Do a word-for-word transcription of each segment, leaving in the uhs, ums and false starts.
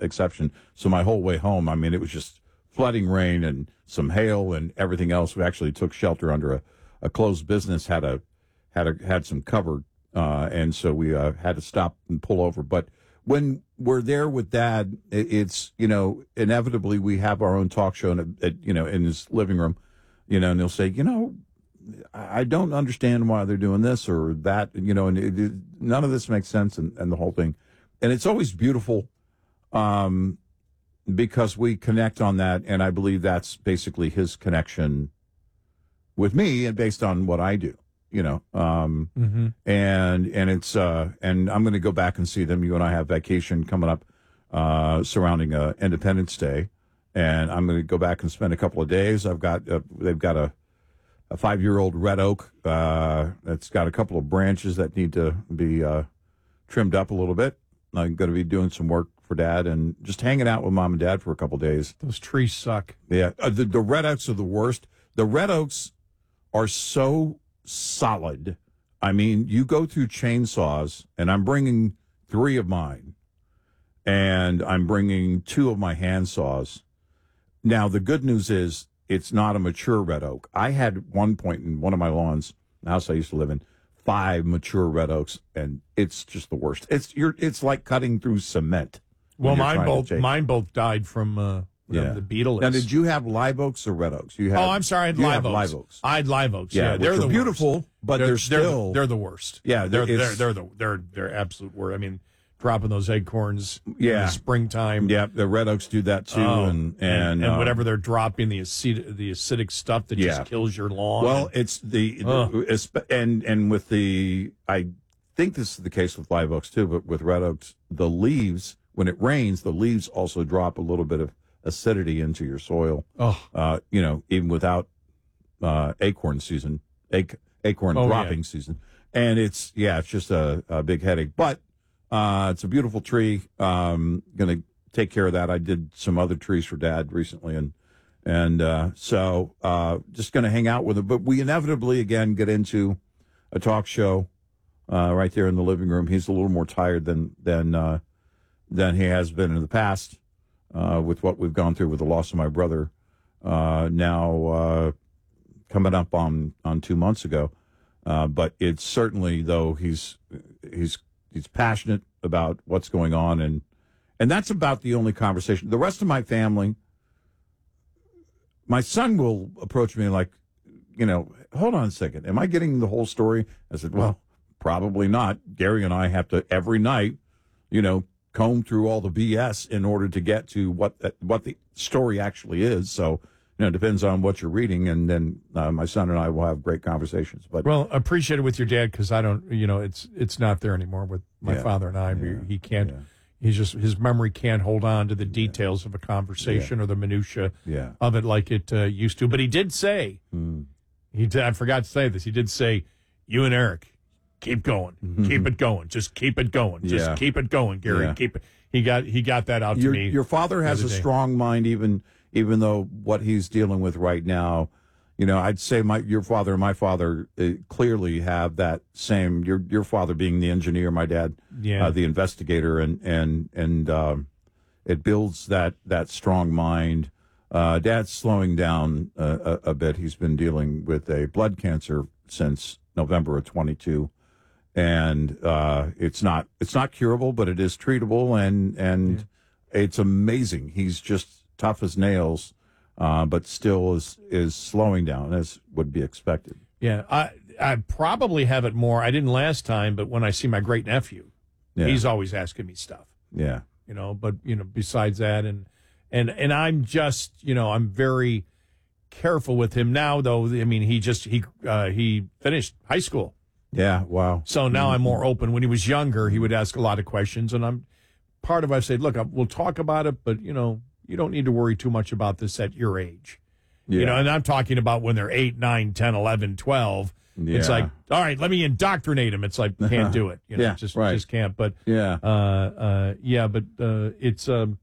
exception. So my whole way home, I mean, it was just flooding rain and some hail and everything else. We actually took shelter under a, a closed business, had a had a had some cover, uh, and so we uh, had to stop and pull over. But when we're there with Dad, it, it's you know inevitably we have our own talk show, in a, you know, in his living room, you know, and he'll say, you know, I don't understand why they're doing this or that, you know, and it, it, none of this makes sense, and, and the whole thing. And it's always beautiful um, because we connect on that, and I believe that's basically his connection with me, and based on what I do, you know. Um, mm-hmm. And and it's uh, and I'm going to go back and see them. You and I have vacation coming up uh, surrounding uh, Independence Day, and I'm going to go back and spend a couple of days. I've got uh, they've got a a five-year-old red oak uh, that's got a couple of branches that need to be uh, trimmed up a little bit. I'm going to be doing some work for Dad and just hanging out with Mom and Dad for a couple of days. Those trees suck. Yeah, uh, the, the red oaks are the worst. The red oaks are so solid. I mean, you go through chainsaws, and I'm bringing three of mine, and I'm bringing two of my hand saws. Now, the good news is, it's not a mature red oak. I had one point in one of my lawns, the house I used to live in, five mature red oaks, and it's just the worst. It's you're it's like cutting through cement. Well, mine both mine both died from uh, yeah. the beetle. Now, did you have live oaks or red oaks? You had, oh, I'm sorry, I had live oaks. live oaks. I had live oaks. Yeah, yeah they're the beautiful, worst. but they're, they're still they're the worst. Yeah, they're they're they're the they're they're absolute worst. I mean, dropping those acorns yeah. in the springtime. Yeah, the red oaks do that too, oh, and, and and, and uh, whatever they're dropping, the acidic, the acidic stuff that yeah. just kills your lawn. Well, it's the, the and and with the I think this is the case with live oaks too, but with red oaks, the leaves when it rains, the leaves also drop a little bit of acidity into your soil. Oh, uh, you know, even without uh, acorn season, ac- acorn oh, dropping yeah. season, and it's yeah, it's just a, a big headache, but. Uh, it's a beautiful tree. Um, going to take care of that. I did some other trees for Dad recently, and and uh, so uh, just going to hang out with him. But we inevitably again get into a talk show uh, right there in the living room. He's a little more tired than than uh, than he has been in the past uh, with what we've gone through with the loss of my brother. Uh, now uh, coming up on on two months ago, uh, but it's certainly though he's he's. He's passionate about what's going on, and and that's about the only conversation. The rest of my family, my son will approach me like, you know, hold on a second. Am I getting the whole story? I said, well, probably not. Gary and I have to every night, you know, comb through all the B S in order to get to what the, what the story actually is. So, you know, it depends on what you're reading, and then uh, my son and I will have great conversations. But well, appreciate it with your dad because I don't, you know, it's it's not there anymore with my yeah, father and I. Yeah, he can't. Yeah. He's just his memory can't hold on to the details yeah. of a conversation yeah. or the minutia yeah. of it like it uh, used to. But he did say, mm. he did, I forgot to say this. He did say, "You and Eric, keep going, mm-hmm. keep it going, just keep it going, just yeah. keep it going, Gary, yeah. keep it." He got he got that out your, to me. Your father has a day. strong mind, even. Even though what he's dealing with right now, you know, I'd say my your father and my father uh, clearly have that same. Your your father being the engineer, my dad, yeah. uh, the investigator, and and and um, it builds that that strong mind. Uh, Dad's slowing down uh, a, a bit. He's been dealing with a blood cancer since November of twenty-two, and uh, it's not it's not curable, but it is treatable, and and yeah. it's amazing. He's just tough as nails, uh, but still is is slowing down as would be expected. Yeah, I I probably have it more. I didn't last time, but when I see my great nephew, yeah. he's always asking me stuff. Yeah, you know. But you know, besides that, and and and I'm just you know I'm very careful with him now. Though I mean, he just he uh, he finished high school. Yeah, wow. So now mm-hmm. I'm more open. When he was younger, he would ask a lot of questions, and I'm part of. I said, look, we'll talk about it, but you know. You don't need to worry too much about this at your age. Yeah. You know, and I'm talking about when they're eight, nine, ten, eleven, twelve. Yeah. It's like, all right, let me indoctrinate them. It's like, can't do it. You know, yeah, just, right. just can't. But, yeah, uh, uh, yeah, but uh, it's, um,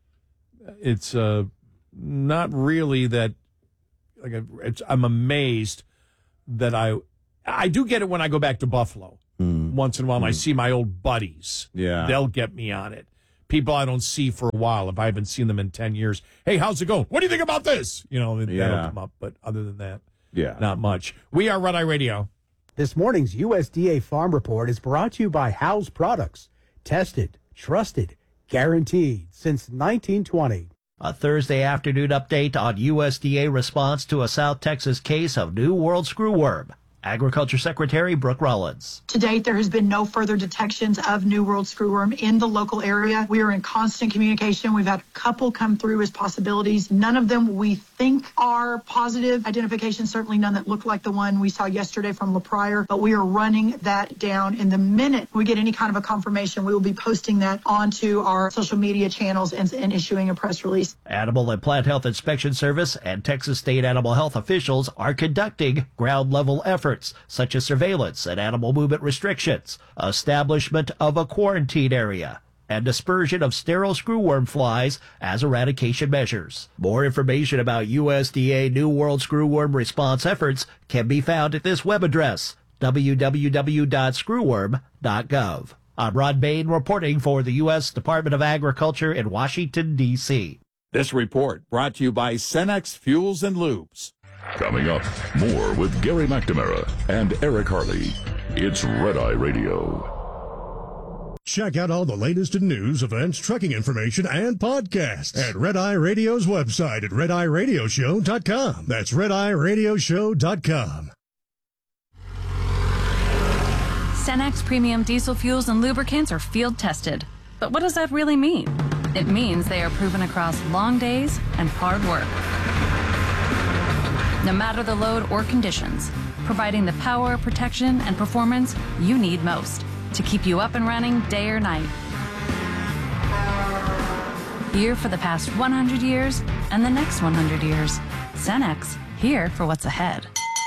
it's uh, not really that, like, it's, I'm amazed that I, I do get it when I go back to Buffalo. Mm. Once in a while, mm. I see my old buddies. Yeah. They'll get me on it. people I don't see for a while. If I haven't seen them in ten years, hey, how's it going? What do you think about this? You know, Yeah. that'll come up. But other than that, Yeah. not much. We are Red Eye Radio. This morning's U S D A Farm Report is brought to you by Howes Products. Tested, trusted, guaranteed since nineteen twenty. A Thursday afternoon update on U S D A response to a South Texas case of New World screwworm. Agriculture Secretary Brooke Rollins. To date, there has been no further detections of New World screwworm in the local area. We are in constant communication. We've had a couple come through as possibilities. None of them we think are positive identifications, certainly none that look like the one we saw yesterday from La Pryor, but we are running that down. And the minute we get any kind of a confirmation, we will be posting that onto our social media channels and, and issuing a press release. Animal and Plant Health Inspection Service and Texas State Animal Health officials are conducting ground-level efforts such as surveillance and animal movement restrictions, establishment of a quarantine area, and dispersion of sterile screwworm flies as eradication measures. More information about U S D A New World screwworm response efforts can be found at this web address, w w w dot screwworm dot gov. I'm Rod Bain reporting for the U S Department of Agriculture in Washington, D C This report brought to you by Cenex Fuels and Lubes. Coming up, more with Gary McNamara and Eric Harley. It's Red Eye Radio. Check out all the latest in news, events, trucking information, and podcasts at Red Eye Radio's website at red eye radio show dot com. That's red eye radio show dot com. Cenex Premium Diesel Fuels and Lubricants are field tested. But what does that really mean? It means they are proven across long days and hard work. No matter the load or conditions, providing the power, protection, and performance you need most to keep you up and running day or night. Here for the past one hundred years and the next one hundred years. Cenex, here for what's ahead.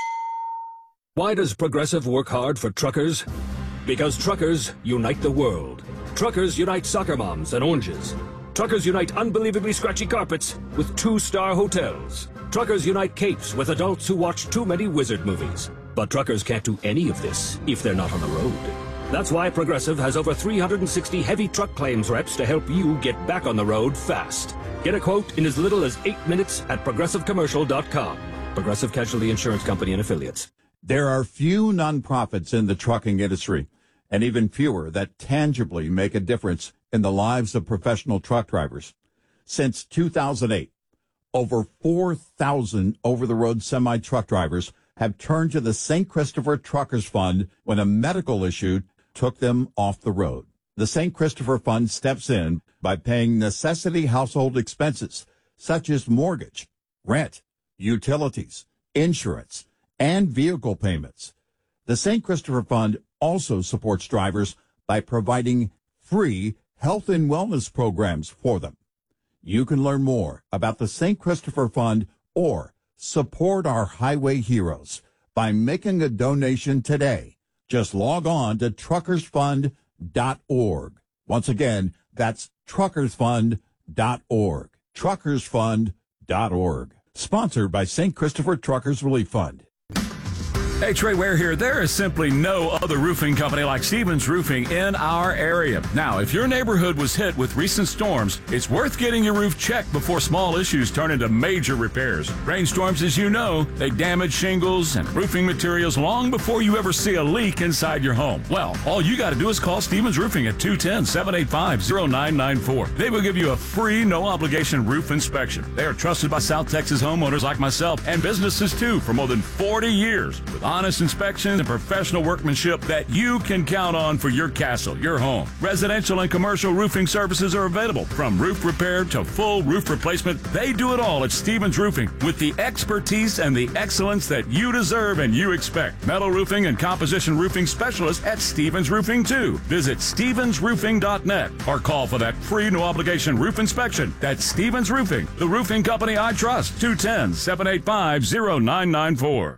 Why does Progressive work hard for truckers? Because truckers unite the world. Truckers unite soccer moms and oranges. Truckers unite unbelievably scratchy carpets with two-star hotels. Truckers unite capes with adults who watch too many wizard movies. But truckers can't do any of this if they're not on the road. That's why Progressive has over three hundred sixty heavy truck claims reps to help you get back on the road fast. Get a quote in as little as eight minutes at progressive commercial dot com. Progressive Casualty Insurance Company and Affiliates. There are few nonprofits in the trucking industry, and even fewer that tangibly make a difference in the lives of professional truck drivers. Since two thousand eight, over four thousand over-the-road semi-truck drivers have turned to the Saint Christopher Truckers Fund when a medical issue took them off the road. The Saint Christopher Fund steps in by paying necessity household expenses such as mortgage, rent, utilities, insurance, and vehicle payments. The Saint Christopher Fund also supports drivers by providing free health and wellness programs for them. You can learn more about the Saint Christopher Fund or support our highway heroes by making a donation today. Just log on to truckers fund dot org. Once again, that's truckers fund dot org. truckers fund dot org. Sponsored by Saint Christopher Truckers Relief Fund. Hey, Trey Ware here. There is simply no other roofing company like Stevens Roofing in our area. Now, if your neighborhood was hit with recent storms, it's worth getting your roof checked before small issues turn into major repairs. Rainstorms, as you know, they damage shingles and roofing materials long before you ever see a leak inside your home. Well, all you got to do is call Stevens Roofing at two one zero, seven eight five, zero nine nine four. They will give you a free, no-obligation roof inspection. They are trusted by South Texas homeowners like myself and businesses, too, for more than forty years. With honest inspection and professional workmanship that you can count on for your castle, your home. Residential and commercial roofing services are available, from roof repair to full roof replacement. They do it all at Stevens Roofing with the expertise and the excellence that you deserve and you expect. Metal roofing and composition roofing specialists at Stevens Roofing, too. Visit stevens roofing dot net or call for that free no-obligation roof inspection. That's Stevens Roofing, the roofing company I trust. two one zero, seven eight five, zero nine nine four.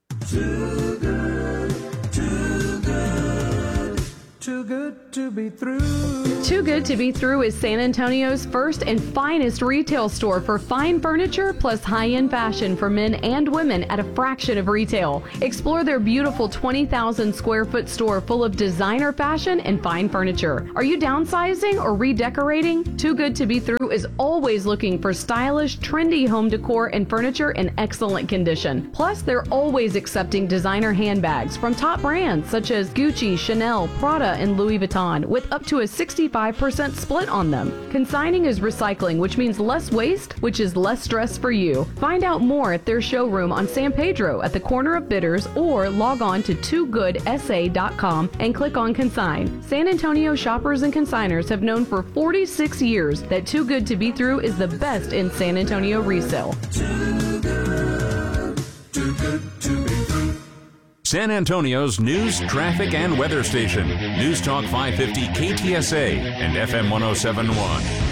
Too good, too good, too good to be through. Too Good to Be Through is San Antonio's first and finest retail store for fine furniture plus high-end fashion for men and women at a fraction of retail. Explore their beautiful twenty thousand square foot store full of designer fashion and fine furniture. Are you downsizing or redecorating? Too Good to Be Through is always looking for stylish, trendy home decor and furniture in excellent condition. Plus, they're always accepting designer handbags from top brands such as Gucci, Chanel, Prada, and Louis Vuitton with up to a sixty-five percent split on them. Consigning is recycling, which means less waste, which is less stress for you. Find out more at their showroom on San Pedro at the corner of Bitters, or log on to too good s a dot com and click on Consign. San Antonio shoppers and consigners have known for forty-six years that Too Good to Be Through is the best in San Antonio resale. Too good, too good to be through. San Antonio's news, traffic, and weather station. News Talk five fifty K T S A and F M one oh seven point one.